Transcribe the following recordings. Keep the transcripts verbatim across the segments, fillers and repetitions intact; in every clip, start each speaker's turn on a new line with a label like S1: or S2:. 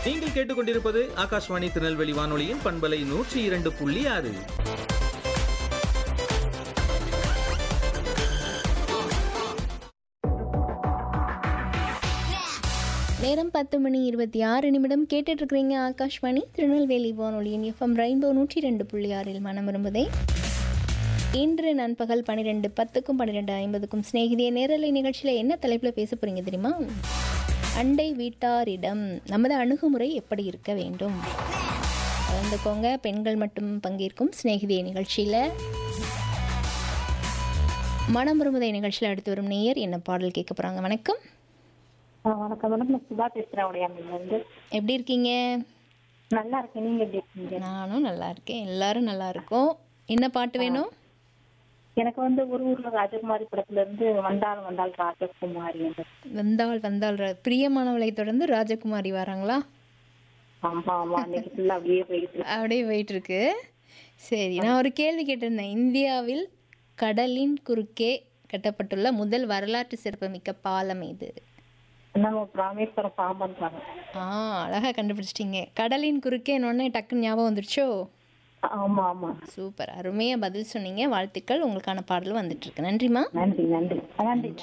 S1: நீங்கள் கேட்டுக்கொண்டிருப்பது ஆகாஷ்வாணி திருநெல்வேலி வானொலியின் பண்பலை நூற்றி இரண்டு புள்ளி ஆறு.
S2: நேரம் பத்து மணி இருபத்தி ஆறு நிமிடம். கேட்டுட்டு இருக்கிறீங்க ஆகாஷ்வாணி திருநெல்வேலி வானொலியின் எஃப்எம் ரெயின்போ நூற்றி ரெண்டு புள்ளி ஆறில் மனம் விரும்புதே. இன்று நண்பகல் பன்னிரெண்டு பத்துக்கும் பன்னிரெண்டு ஐம்பதுக்கும் சிநேகிதிய நேரலை நிகழ்ச்சியில் என்ன தலைப்பில் பேச போகிறீங்க தெரியுமா? அண்டை வீட்டாரிடம் நமது அணுகுமுறை எப்படி இருக்க வேண்டும்? கலந்துக்கோங்க. பெண்கள் மட்டும் பங்கேற்கும் சிநேகிதிய நிகழ்ச்சியில். மனம் விரும்புதை நிகழ்ச்சியில் அடுத்து வரும் நேயர் என்ன பாடல் கேட்க போகிறாங்க? வணக்கம்.
S3: வணக்கம் மேடம், நான் சுதா பேசுறேன் உடையாண்டிலிருந்து.
S2: எப்படி இருக்கீங்க?
S3: நல்லா இருக்கேன், நீங்க எப்படி இருக்கீங்க?
S2: நானும் நல்லா இருக்கேன், எல்லாரும் நல்லா இருக்கோம். என்ன பாட்டு வேணும்?
S3: எனக்கு வந்து ஒரு ஊர்ல ராஜகுமாரி படத்துல இருந்து வந்தால் வந்தால் ராஜகுமாரி.
S2: வந்தால் வந்தால் ரா- பிரியமானவளை தொடர்ந்து ராஜகுமாரி வராங்களா?
S3: ஆமா ஆமா, அன்னைக்கு ஃபுல்லா அப்படியே போயிட்டு.
S2: அப்படியே போயிட்டு இருக்கு. சரி, நான் ஒரு கேள்வி கேட்டிருந்தேன். இந்தியாவில் கடலின் குறுக்கே கட்டப்பட்டுள்ள முதல் வரலாற்று சிறப்புமிக்க பாலம் இது?
S3: நம்ம ராமேஸ்வரம் பாம்பன் பாலம்.
S2: ஆ, அழகா கண்டுபிடிச்சிட்டீங்க. கடலின் குறுக்கே உடனே டக்குன்னு ஞாபகம் வந்துருச்சோ?
S3: ஆமா ஆமா,
S2: சூப்பர், அருமையா பதில் சொன்னீங்க. வாழ்த்துக்கள். உங்களுக்கான பாடல் வந்துட்டு இருக்கு. நன்றிமா.
S3: நன்றி நன்றி நன்றி.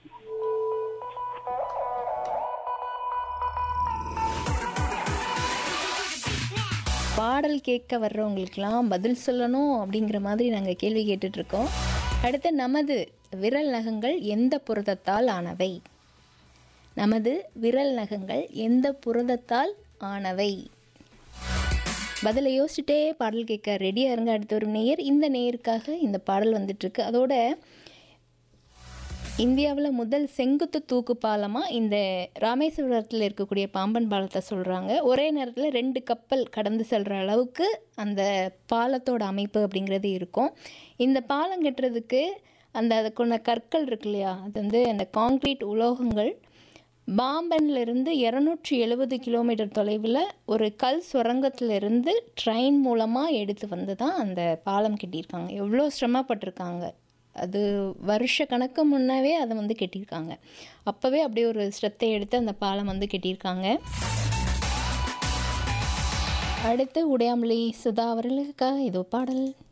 S2: பாடல் கேட்க வர்றவங்களுக்கெல்லாம் பதில் சொல்லணும் அப்படிங்கிற மாதிரி நாங்கள் கேள்வி கேட்டுட்டு இருக்கோம். அடுத்து, நமது விரல் நகங்கள் எந்த புரதத்தால் ஆனவை? நமது விரல் நகங்கள் எந்த புரதத்தால் ஆனவை? பதிலை யோசிச்சுட்டே பாடல் கேட்க ரெடியாக இருங்க. அடுத்து ஒரு நேயர். இந்த நேயருக்காக இந்த பாடல் வந்துட்டுருக்கு. அதோட இந்தியாவில் முதல் செங்குத்து தூக்கு பாலமாக இந்த ராமேஸ்வரத்தில் இருக்கக்கூடிய பாம்பன் பாலத்தை சொல்கிறாங்க. ஒரே நேரத்தில் ரெண்டு கப்பல் கடந்து செல்கிற அளவுக்கு அந்த பாலத்தோட அமைப்பு அப்படிங்கிறது இருக்கும். இந்த பாலம் கட்டுறதுக்கு அந்த அதுக்குள்ள கற்கள் இருக்கு இல்லையா, அது வந்து அந்த காங்க்ரீட் உலோகங்கள் பாம்பன்லேருந்து இரநூற்றி எழுபது கிலோமீட்டர் தொலைவில் ஒரு கல் சுரங்கத்திலிருந்து ட்ரெயின் மூலமாக எடுத்து வந்து தான் அந்த பாலம் கட்டியிருக்காங்க. எவ்வளோ சிரமப்பட்டிருக்காங்க. அது வருஷ கணக்கு முன்னாவே அதை வந்து கட்டியிருக்காங்க. அப்போவே அப்படியே ஒரு ஸ்டெத்தை எடுத்து அந்த பாலம் வந்து கட்டியிருக்காங்க. அடுத்து உடையாமொழி சுதா அவர்களுக்காக இதோ பாடல்.